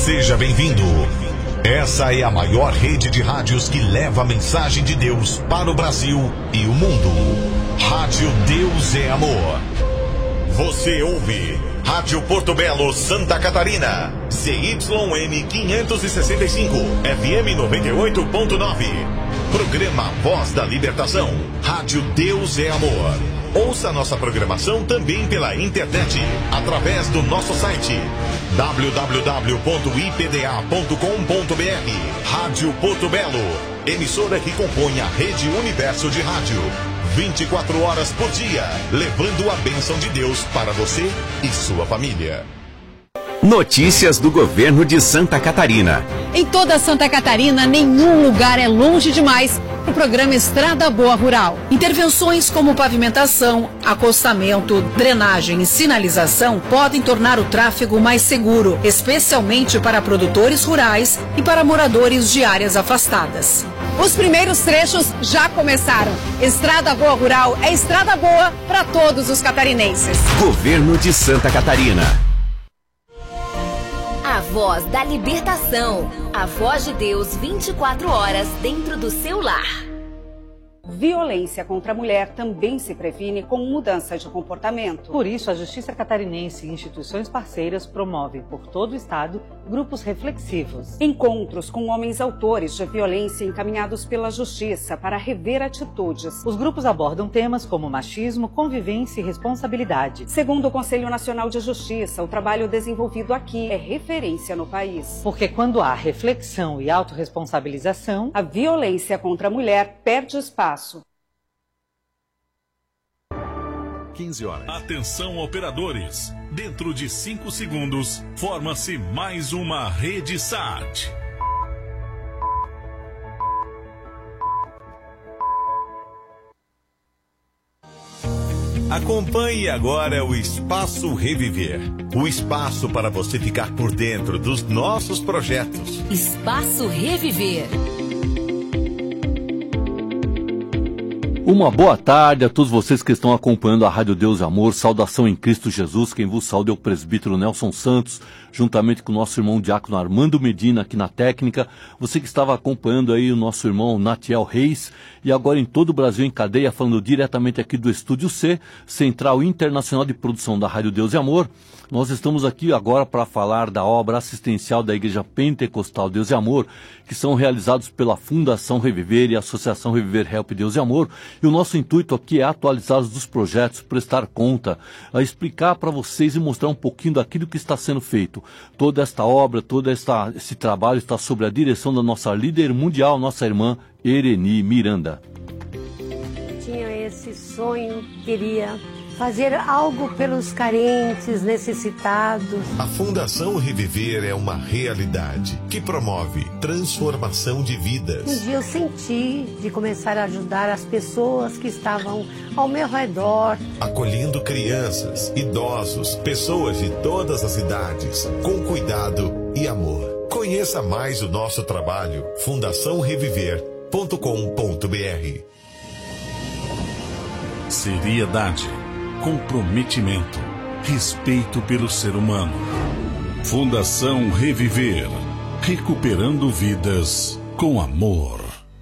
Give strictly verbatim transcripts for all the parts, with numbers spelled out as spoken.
Seja bem-vindo. Essa é a maior rede de rádios que leva a mensagem de Deus para o Brasil e o mundo. Rádio Deus é Amor. Você ouve Rádio Porto Belo, Santa Catarina. C Y N quinhentos e sessenta e cinco, F M noventa e oito ponto nove. Programa Voz da Libertação. Rádio Deus é Amor. Ouça nossa programação também pela internet, através do nosso site w w w ponto i p d a ponto com ponto b r. Rádio Porto Belo, emissora que compõe a Rede Universo de Rádio. vinte e quatro horas por dia, levando a bênção de Deus para você e sua família. Notícias do governo de Santa Catarina. Em toda Santa Catarina, nenhum lugar é longe demais para o programa Estrada Boa Rural. Intervenções como pavimentação, acostamento, drenagem e sinalização podem tornar o tráfego mais seguro, especialmente para produtores rurais e para moradores de áreas afastadas. Os primeiros trechos já começaram. Estrada Boa Rural é estrada boa para todos os catarinenses. Governo de Santa Catarina. A voz da libertação. A voz de Deus vinte e quatro horas dentro do seu lar. Violência contra a mulher também se previne com mudança de comportamento. Por isso, a Justiça Catarinense e instituições parceiras promovem por todo o estado grupos reflexivos. Encontros com homens autores de violência encaminhados pela Justiça para rever atitudes. Os grupos abordam temas como machismo, convivência e responsabilidade. Segundo o Conselho Nacional de Justiça, o trabalho desenvolvido aqui é referência no país. Porque quando há reflexão e autorresponsabilização, a violência contra a mulher perde espaço. quinze horas. Atenção, operadores. Dentro de cinco segundos, forma-se mais uma rede S A T. Acompanhe agora o Espaço Reviver. O espaço para você ficar por dentro dos nossos projetos. Espaço Reviver. Uma boa tarde a todos vocês que estão acompanhando a Rádio Deus e Amor. Saudação em Cristo Jesus. Quem vos sauda é o presbítero Nelson Santos, juntamente com o nosso irmão diácono Armando Medina aqui na técnica. Você que estava acompanhando aí o nosso irmão Natiel Reis, e agora em todo o Brasil em cadeia, falando diretamente aqui do Estúdio C, Central Internacional de Produção da Rádio Deus e Amor. Nós estamos aqui agora para falar da obra assistencial da Igreja Pentecostal Deus e Amor, que são realizados pela Fundação Reviver e a Associação Reviver Help Deus e Amor. E o nosso intuito aqui é atualizá-los dos projetos, prestar conta, a explicar para vocês e mostrar um pouquinho daquilo que está sendo feito. Toda esta obra, todo esta, esse trabalho está sob a direção da nossa líder mundial, nossa irmã Ereni Miranda. Tinha esse sonho, queria fazer algo pelos carentes, necessitados. A Fundação Reviver é uma realidade que promove transformação de vidas. Um dia eu senti de começar a ajudar as pessoas que estavam ao meu redor. Acolhendo crianças, idosos, pessoas de todas as idades, com cuidado e amor. Conheça mais o nosso trabalho, fundação reviver ponto com ponto b r. Seriedade, comprometimento, respeito pelo ser humano. Fundação Reviver, recuperando vidas com amor.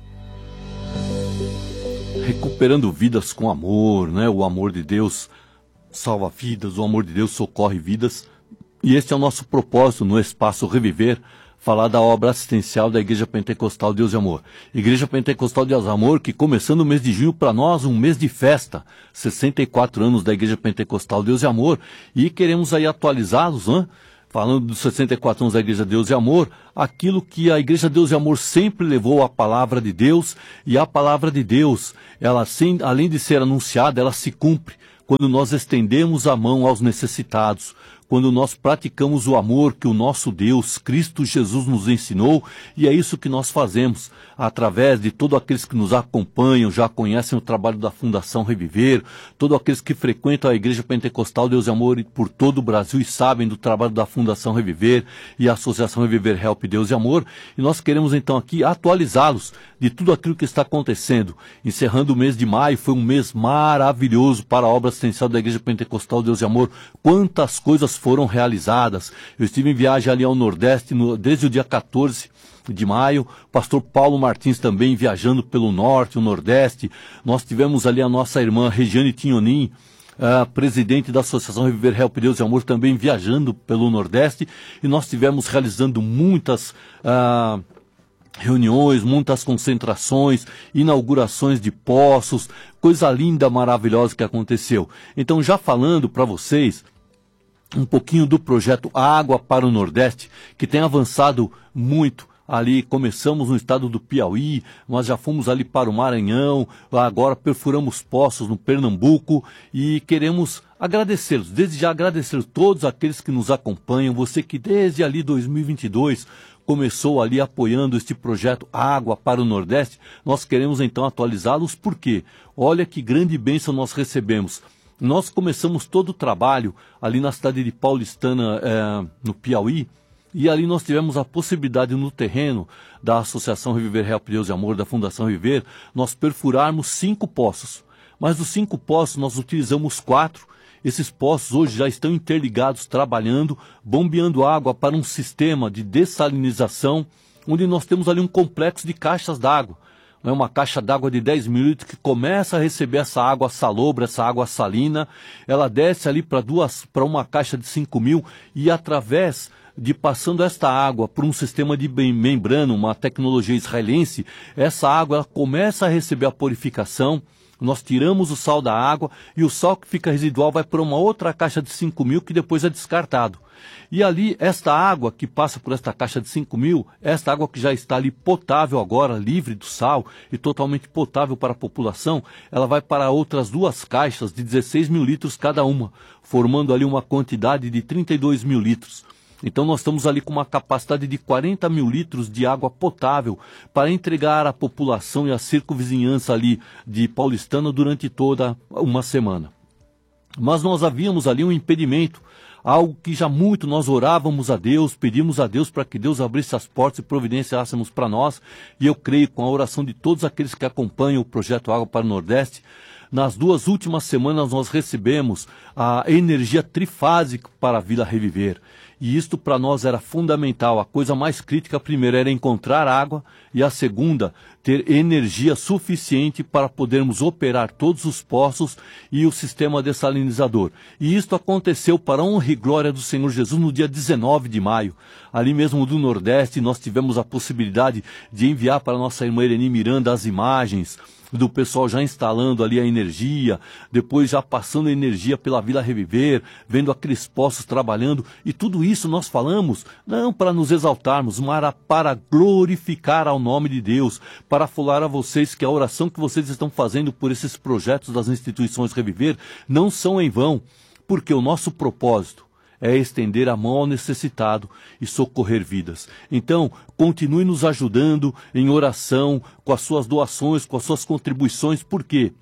Recuperando vidas com amor, né? O amor de Deus salva vidas, o amor de Deus socorre vidas. E este é o nosso propósito no Espaço Reviver, falar da obra assistencial da Igreja Pentecostal Deus e Amor. Igreja Pentecostal Deus e Amor, que começando o mês de junho, para nós, um mês de festa. sessenta e quatro anos da Igreja Pentecostal Deus e Amor. E queremos aí atualizá-los, né? Falando dos sessenta e quatro anos da Igreja Deus e Amor, aquilo que a Igreja Deus e Amor sempre levou a palavra de Deus. E a palavra de Deus, ela, sem, além de ser anunciada, ela se cumpre quando nós estendemos a mão aos necessitados, quando nós praticamos o amor que o nosso Deus, Cristo Jesus, nos ensinou, e é isso que nós fazemos, através de todos aqueles que nos acompanham, já conhecem o trabalho da Fundação Reviver, todos aqueles que frequentam a Igreja Pentecostal Deus e Amor por todo o Brasil e sabem do trabalho da Fundação Reviver e a Associação Reviver Help Deus e Amor, e nós queremos então aqui atualizá-los de tudo aquilo que está acontecendo. Encerrando o mês de maio, foi um mês maravilhoso para a obra assistencial da Igreja Pentecostal Deus e Amor. Quantas coisas foram realizadas. Eu estive em viagem ali ao Nordeste no, desde o dia quatorze de maio, o pastor Paulo Martins também viajando pelo Norte, o Nordeste. Nós tivemos ali a nossa irmã Regiane Tinhonin, Uh, presidente da Associação Reviver Help Deus e Amor, também viajando pelo Nordeste, e nós tivemos realizando muitas uh, reuniões, muitas concentrações, inaugurações de poços, coisa linda, maravilhosa que aconteceu. Então, já falando para vocês um pouquinho do projeto Água para o Nordeste, que tem avançado muito. Ali começamos no estado do Piauí, nós já fomos ali para o Maranhão, agora perfuramos poços no Pernambuco e queremos agradecê-los, desde já agradecer todos aqueles que nos acompanham, você que desde ali dois mil e vinte e dois começou ali apoiando este projeto Água para o Nordeste. Nós queremos então atualizá-los, porque olha que grande bênção nós recebemos. Nós começamos todo o trabalho ali na cidade de Paulistana, é, no Piauí, e ali nós tivemos a possibilidade no terreno da Associação Reviver Help Deus e Amor, da Fundação Reviver, nós perfurarmos cinco poços. Mas dos cinco poços nós utilizamos quatro. Esses poços hoje já estão interligados, trabalhando, bombeando água para um sistema de dessalinização, onde nós temos ali um complexo de caixas d'água. É uma caixa d'água de dez mil litros que começa a receber essa água salobra, essa água salina, ela desce ali para duas, para uma caixa de cinco mil e através de passando esta água por um sistema de membrana, uma tecnologia israelense, essa água ela começa a receber a purificação, nós tiramos o sal da água e o sal que fica residual vai para uma outra caixa de cinco mil que depois é descartado. E ali, esta água que passa por esta caixa de cinco mil, esta água que já está ali potável agora, livre do sal e totalmente potável para a população, ela vai para outras duas caixas de dezesseis mil litros cada uma, formando ali uma quantidade de trinta e dois mil litros. Então nós estamos ali com uma capacidade de quarenta mil litros de água potável para entregar à população e à circunvizinhança ali de Paulistana durante toda uma semana. Mas nós havíamos ali um impedimento, algo que já muito nós orávamos a Deus, pedimos a Deus para que Deus abrisse as portas e providenciássemos para nós, e eu creio com a oração de todos aqueles que acompanham o projeto Água para o Nordeste. Nas duas últimas semanas nós recebemos a energia trifásica para a Vila Reviver. E isto para nós era fundamental. A coisa mais crítica, a primeira, era encontrar água e a segunda, ter energia suficiente para podermos operar todos os poços e o sistema dessalinizador. E isto aconteceu para a honra e glória do Senhor Jesus no dia dezenove de maio. Ali mesmo do Nordeste nós tivemos a possibilidade de enviar para a nossa irmã Irene Miranda as imagens do pessoal já instalando ali a energia, depois já passando a energia pela Vila Reviver, vendo aqueles poços trabalhando, e tudo isso nós falamos, não para nos exaltarmos, mas para glorificar ao nome de Deus, para falar a vocês que a oração que vocês estão fazendo por esses projetos das instituições Reviver não são em vão, porque o nosso propósito é estender a mão ao necessitado e socorrer vidas. Então, continue nos ajudando em oração, com as suas doações, com as suas contribuições, porque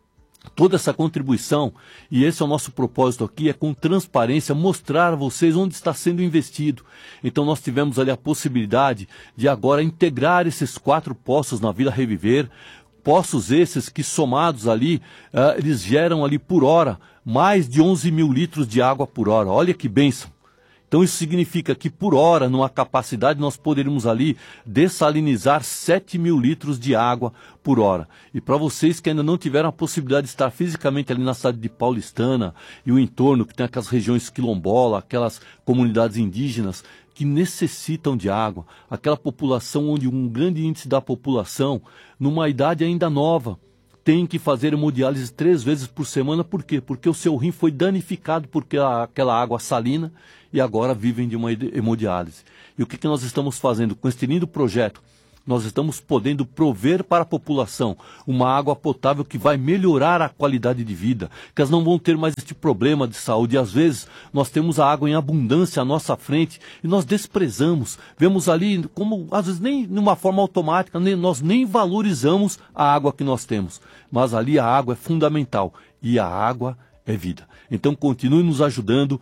toda essa contribuição, e esse é o nosso propósito aqui, é com transparência mostrar a vocês onde está sendo investido. Então nós tivemos ali a possibilidade de agora integrar esses quatro poços na Vila Reviver, poços esses que somados ali, uh, eles geram ali por hora mais de onze mil litros de água por hora. Olha que bênção. Então isso significa que por hora, numa capacidade, nós poderíamos ali dessalinizar sete mil litros de água por hora. E para vocês que ainda não tiveram a possibilidade de estar fisicamente ali na cidade de Paulistana e o entorno, que tem aquelas regiões quilombola, aquelas comunidades indígenas que necessitam de água, aquela população onde um grande índice da população, numa idade ainda nova, tem que fazer hemodiálise três vezes por semana. Por quê? Porque o seu rim foi danificado por aquela água salina e agora vivem de uma hemodiálise. E o que, que nós estamos fazendo com este lindo projeto? Nós estamos podendo prover para a população uma água potável que vai melhorar a qualidade de vida, que elas não vão ter mais este problema de saúde. E às vezes nós temos a água em abundância à nossa frente e nós desprezamos, vemos ali como, às vezes nem de uma forma automática, nem, nós nem valorizamos a água que nós temos. Mas ali a água é fundamental e a água é vida. Então continue nos ajudando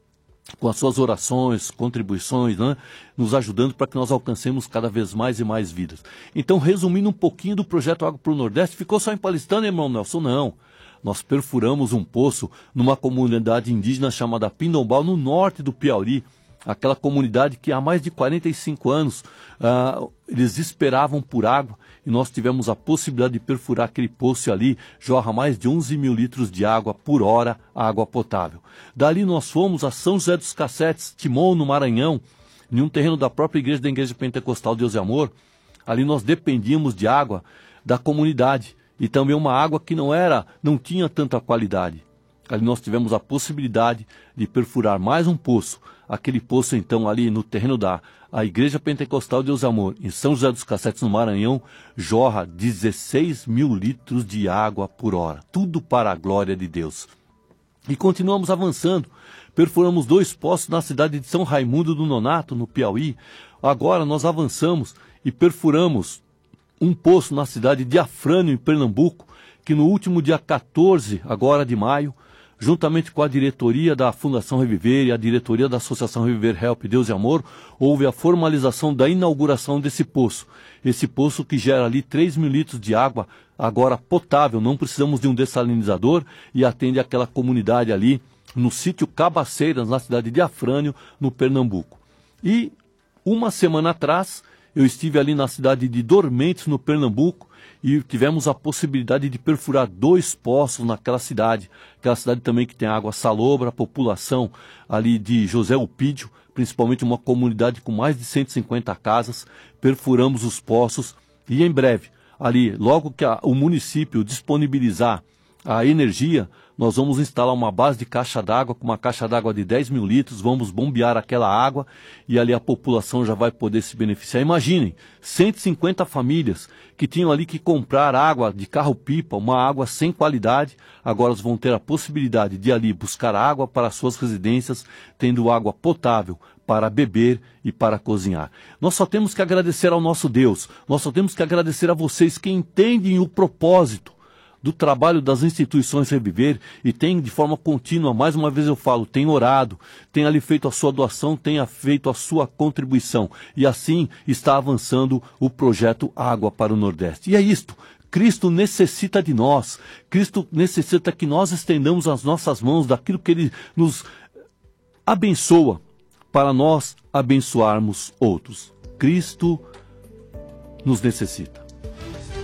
com as suas orações, contribuições, né? Nos ajudando para que nós alcancemos cada vez mais e mais vidas. Então, resumindo um pouquinho do projeto Água para o Nordeste, ficou só em Paulistana, irmão Nelson? Não. Nós perfuramos um poço numa comunidade indígena chamada Pindombal, no norte do Piauí. Aquela comunidade que há mais de quarenta e cinco anos uh, eles esperavam por água, e nós tivemos a possibilidade de perfurar aquele poço, e ali jorra mais de onze mil litros de água por hora, água potável. Dali nós fomos a São José dos Cassetes, Timon, no Maranhão, em um terreno da própria igreja da Igreja Pentecostal Deus e Amor. Ali nós dependíamos de água da comunidade, e também uma água que não era, não tinha tanta qualidade. Ali nós tivemos a possibilidade de perfurar mais um poço. Aquele poço, então, ali no terreno da a Igreja Pentecostal Deus e Amor, em São José dos Cassetes, no Maranhão, jorra dezesseis mil litros de água por hora. Tudo para a glória de Deus. E continuamos avançando. Perfuramos dois poços na cidade de São Raimundo do Nonato, no Piauí. Agora nós avançamos e perfuramos um poço na cidade de Afrânio, em Pernambuco, que no último dia quatorze, agora de maio, juntamente com a diretoria da Fundação Reviver e a diretoria da Associação Reviver Help Deus e Amor, houve a formalização da inauguração desse poço. Esse poço que gera ali três mil litros de água, agora potável, não precisamos de um dessalinizador, e atende aquela comunidade ali no sítio Cabaceiras, na cidade de Afrânio, no Pernambuco. E uma semana atrás, eu estive ali na cidade de Dormentes, no Pernambuco, e tivemos a possibilidade de perfurar dois poços naquela cidade. Aquela cidade também que tem água salobra, a população ali de José Upídio, principalmente uma comunidade com mais de cento e cinquenta casas. Perfuramos os poços e em breve, ali, logo que a, o município disponibilizar a energia, nós vamos instalar uma base de caixa d'água, com uma caixa d'água de dez mil litros, vamos bombear aquela água e ali a população já vai poder se beneficiar. Imaginem, cento e cinquenta famílias que tinham ali que comprar água de carro-pipa, uma água sem qualidade, agora vão ter a possibilidade de ali buscar água para suas residências, tendo água potável para beber e para cozinhar. Nós só temos que agradecer ao nosso Deus, nós só temos que agradecer a vocês que entendem o propósito do trabalho das instituições Reviver e tem de forma contínua, mais uma vez eu falo, tem orado, tem ali feito a sua doação, tenha feito a sua contribuição, e assim está avançando o projeto Água para o Nordeste. E é isto, Cristo necessita de nós, Cristo necessita que nós estendamos as nossas mãos daquilo que Ele nos abençoa, para nós abençoarmos outros. Cristo nos necessita.